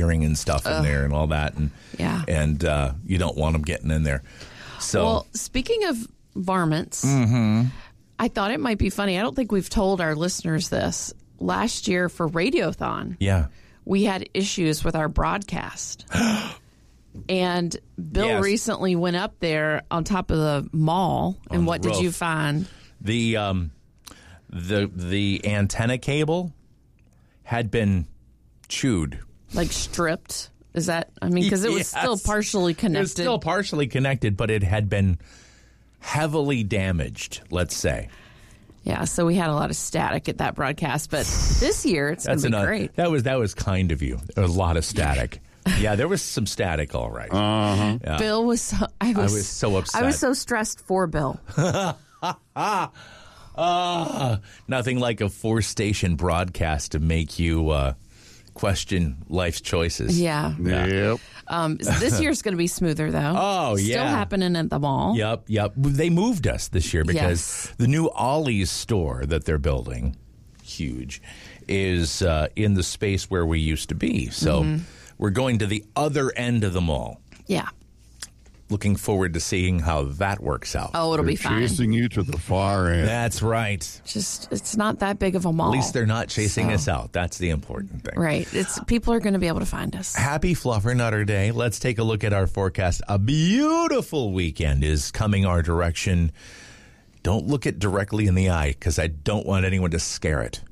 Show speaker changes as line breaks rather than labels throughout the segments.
wiring and stuff in there and all that. And you don't want them getting in there. So,
well, speaking of varmints, I thought it might be funny. I don't think we've told our listeners this. Last year for Radiothon, we had issues with our broadcast. And Bill recently went up there on top of the mall, and what did you find?
The antenna cable had been chewed.
Like stripped? Is that, I mean, because it was still partially connected.
It was still partially connected, but it had been heavily damaged, let's say.
Yeah, so we had a lot of static at that broadcast, but this year it's going to be great.
That was kind of you. There was a lot of static. Yeah, there was some static, all right.
Yeah. Bill was I was
so upset.
I was so stressed for Bill.
Nothing like a 4-station broadcast to make you question life's choices.
Yeah.
Yep.
This year's going to be smoother, though.
Oh, yeah.
Still happening at the mall.
Yep. They moved us this year because the new Ollie's store that they're building, huge, is in the space where we used to be. So we're going to the other end of the mall.
Yeah.
Looking forward to seeing how that works out.
Oh, it'll be fine.
Chasing you to the far end.
That's right.
It's not that big of a mall.
At least they're not chasing us out. That's the important thing.
Right. People are going to be able to find us.
Happy Fluffer Nutter Day. Let's take a look at our forecast. A beautiful weekend is coming our direction. Don't look it directly in the eye because I don't want anyone to scare it.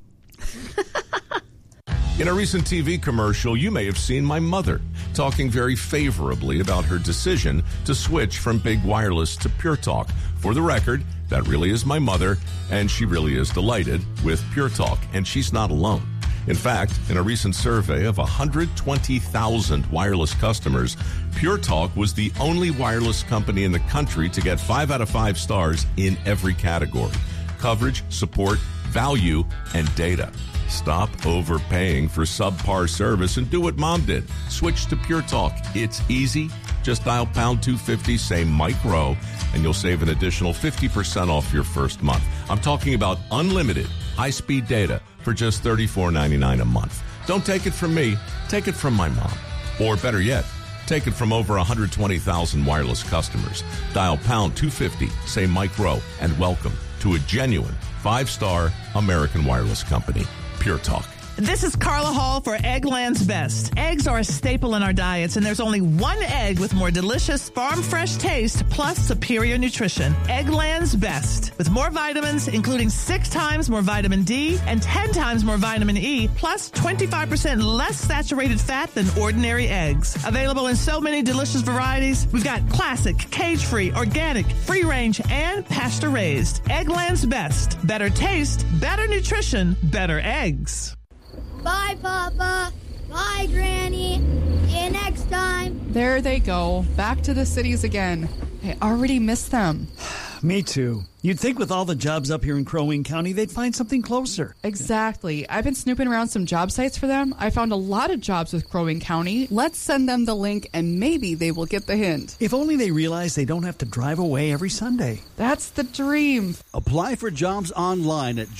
In a recent TV commercial, you may have seen my mother talking very favorably about her decision to switch from Big Wireless to Pure Talk. For the record, that really is my mother, and she really is delighted with Pure Talk, and she's not alone. In fact, in a recent survey of 120,000 wireless customers, Pure Talk was the only wireless company in the country to get 5 out of 5 stars in every category: coverage, support, value, and data. Stop overpaying for subpar service and do what Mom did. Switch to Pure Talk. It's easy. Just dial pound 250, say Mike Rowe, and you'll save an additional 50% off your first month. I'm talking about unlimited high-speed data for just $34.99 a month. Don't take it from me. Take it from my mom. Or better yet, take it from over 120,000 wireless customers. Dial pound 250, say Mike Rowe, and welcome to a genuine 5-star American wireless company. Pure Talk.
This is Carla Hall for Eggland's Best. Eggs are a staple in our diets, and there's only one egg with more delicious farm-fresh taste plus superior nutrition. Eggland's Best. With more vitamins, including 6 times more vitamin D and 10 times more vitamin E, plus 25% less saturated fat than ordinary eggs. Available in so many delicious varieties, we've got classic, cage-free, organic, free-range, and pasture-raised. Eggland's Best. Better taste, better nutrition, better eggs.
Bye, Papa. Bye, Granny. See you next time.
There they go. Back to the cities again. I already miss them.
Me too. You'd think with all the jobs up here in Crow Wing County, they'd find something closer.
Exactly. I've been snooping around some job sites for them. I found a lot of jobs with Crow Wing County. Let's send them the link, and maybe they will get the hint.
If only they realize they don't have to drive away every Sunday.
That's the dream.
Apply for jobs online at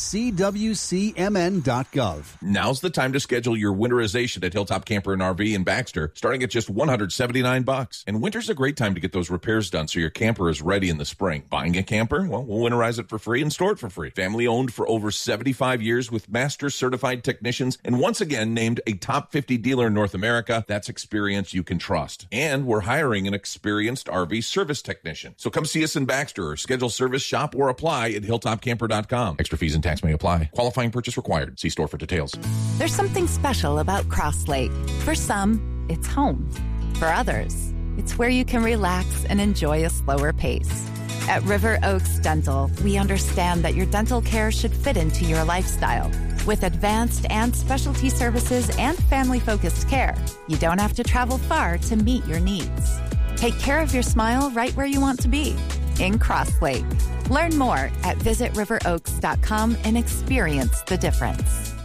joincwcmn.gov.
Now's the time to schedule your winterization at Hilltop Camper and RV in Baxter, starting at just $179. And winter's a great time to get those repairs done so your camper is ready in the spring. Buying a camper? Well, we'll winterize it for free and store it for free. Family owned for over 75 years with master certified technicians, and once again named a top 50 dealer in North America. That's experience you can trust. And we're hiring an experienced RV service technician. So come see us in Baxter or schedule service, shop, or apply at hilltopcamper.com. Extra fees and tax may apply. Qualifying purchase required. See store for details.
There's something special about Cross Lake. For some, it's home. For others, it's where you can relax and enjoy a slower pace. At River Oaks Dental, we understand that your dental care should fit into your lifestyle. With advanced and specialty services and family-focused care, you don't have to travel far to meet your needs. Take care of your smile right where you want to be, in Cross Lake. Learn more at visitriveroaks.com and experience the difference.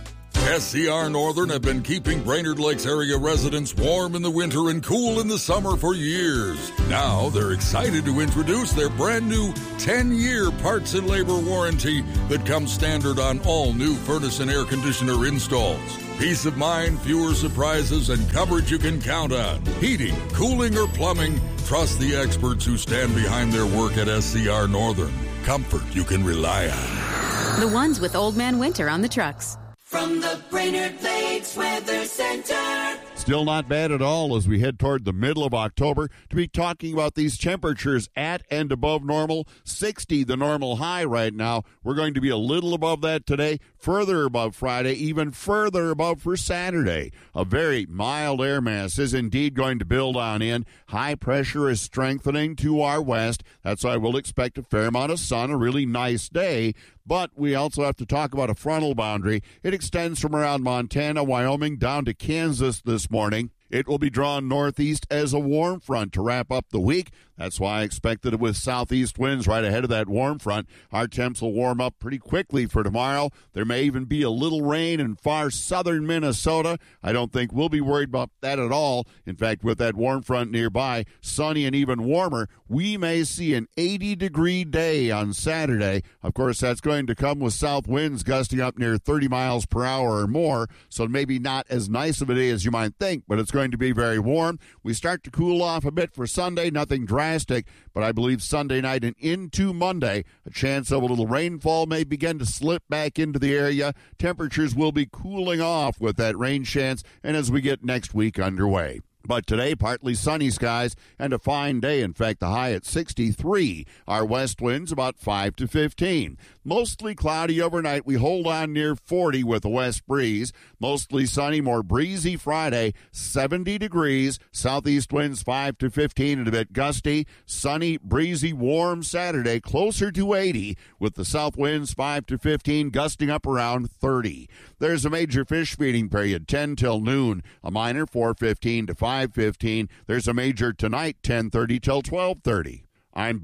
SCR Northern have been keeping Brainerd Lakes area residents warm in the winter and cool in the summer for years. Now they're excited to introduce their brand new 10-year parts and labor warranty that comes standard on all new furnace and air conditioner installs. Peace of mind, fewer surprises, and coverage you can count on. Heating, cooling, or plumbing, trust the experts who stand behind their work at SCR Northern. Comfort you can rely on.
The ones with Old Man Winter on the trucks.
From the Brainerd Lakes Weather Center.
Still not bad at all as we head toward the middle of October to be talking about these temperatures at and above normal. 60 the normal high right now. We're going to be a little above that today, further above Friday, even further above for Saturday. A very mild air mass is indeed going to build on in. High pressure is strengthening to our west. That's why we'll expect a fair amount of sun, a really nice day. But we also have to talk about a frontal boundary. It extends from around Montana, Wyoming, down to Kansas this morning. It will be drawn northeast as a warm front to wrap up the week. That's why I expected it with southeast winds right ahead of that warm front. Our temps will warm up pretty quickly for tomorrow. There may even be a little rain in far southern Minnesota. I don't think we'll be worried about that at all. In fact, with that warm front nearby, sunny and even warmer, we may see an 80-degree day on Saturday. Of course, that's going to come with south winds gusting up near 30 miles per hour or more, so maybe not as nice of a day as you might think, but it's going to be very warm. We start to cool off a bit for Sunday, nothing drastic, but I believe Sunday night and into Monday, a chance of a little rainfall may begin to slip back into the area. Temperatures will be cooling off with that rain chance, and as we get next week underway. But today, partly sunny skies and a fine day. In fact, the high at 63. Our west winds about 5 to 15. Mostly cloudy overnight. We hold on near 40 with a west breeze. Mostly sunny, more breezy Friday, 70 degrees. Southeast winds 5 to 15 and a bit gusty. Sunny, breezy, warm Saturday, closer to 80 with the south winds 5 to 15, gusting up around 30. There's a major fish feeding period, 10 till noon. A minor, 4:15 to 5:15. There's a major tonight, 10:30 till 12:30. I'm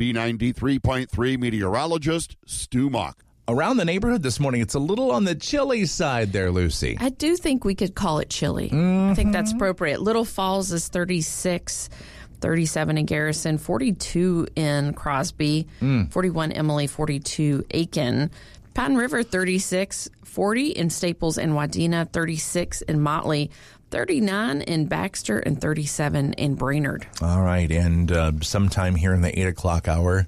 B93.3 meteorologist Stu Mock.
Around the neighborhood this morning, it's a little on the chilly side there, Lucy.
I do think we could call it chilly. I think that's appropriate. Little Falls is 36, 37 in Garrison, 42 in Crosby, 41 Emily, 42 Aiken. Patton River, 36, 40 in Staples and Wadena, 36 in Motley, 39 in Baxter, and 37 in Brainerd.
All right, and sometime here in the 8 o'clock hour,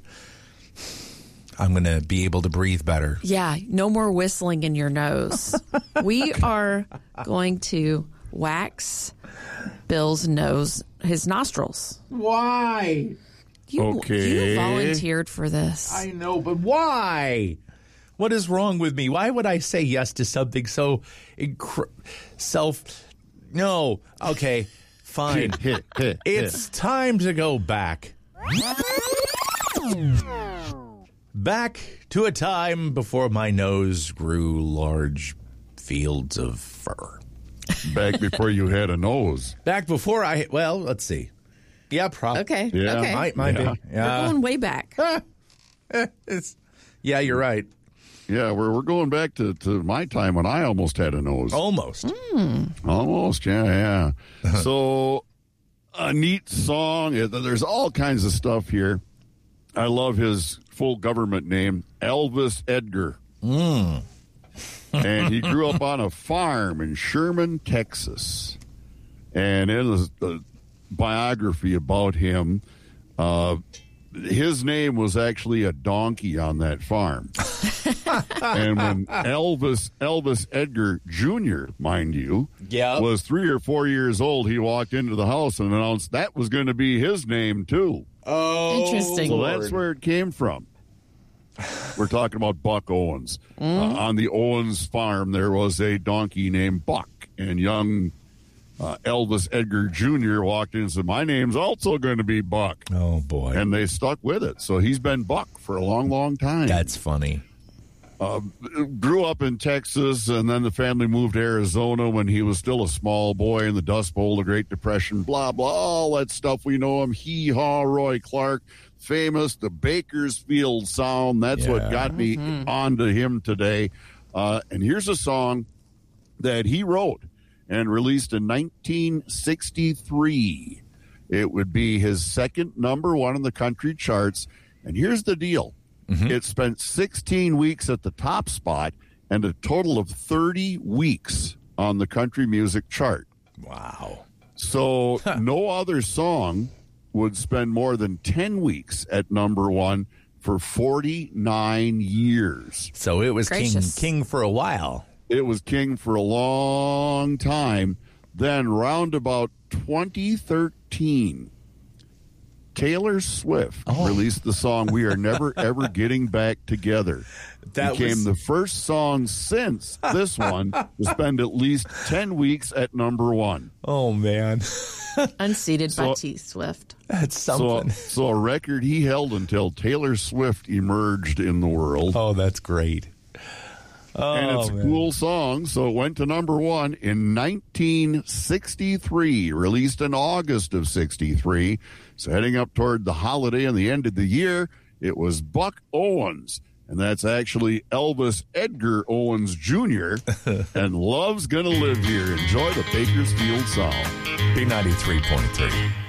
I'm going to be able to breathe better.
Yeah, no more whistling in your nose. We are going to wax Bill's his nostrils.
Why?
You volunteered for this.
I know, but why? What is wrong with me? Why would I say yes to something so No. Okay, fine. It's time to go back. Back to a time before my nose grew large fields of fur.
Back before you had a nose.
Back before let's see. Yeah, probably.
Okay.
Yeah.
Okay.
Might be.
Yeah. We're going way back.
Yeah, you're right.
Yeah, we're going back to my time when I almost had a nose.
Almost.
Almost, yeah. So, a neat song. There's all kinds of stuff here. I love his full government name, Elvis Edgar. And he grew up on a farm in Sherman, Texas. And it is a biography about him. His name was actually a donkey on that farm. And when Elvis Edgar Jr., mind you, was 3 or 4 years old, he walked into the house and announced that was going to be his name, too.
Oh,
interesting.
So that's where it came from. We're talking about Buck Owens. On the Owens farm, there was a donkey named Buck, and young Elvis Edgar Jr. walked in and said, my name's also going to be Buck.
Oh, boy.
And they stuck with it. So he's been Buck for a long, long time.
That's funny.
Grew up in Texas, and then the family moved to Arizona when he was still a small boy in the Dust Bowl, the Great Depression, blah, blah, all that stuff. We know him. Hee-haw, Roy Clark, famous, the Bakersfield sound. That's what got me onto him today. And here's a song that he wrote and released in 1963. It would be his second number one in the country charts. And here's the deal. It spent 16 weeks at the top spot and a total of 30 weeks on the country music chart.
Wow.
So no other song would spend more than 10 weeks at number one for 49 years.
So it was king for a while.
It was king for a long time. Then round about 2013, Taylor Swift released the song We Are Never Ever Getting Back Together. That became the first song since this one to spend at least 10 weeks at number one.
Oh, man.
Unseated by T. Swift.
That's something.
So a record he held until Taylor Swift emerged in the world.
Oh, that's great.
And it's a cool song, so it went to number one in 1963, released in August of 63. So heading up toward the holiday and the end of the year, it was Buck Owens. And that's actually Elvis Edgar Owens Jr. and Love's Gonna Live Here. Enjoy the Bakersfield song.
B93.3.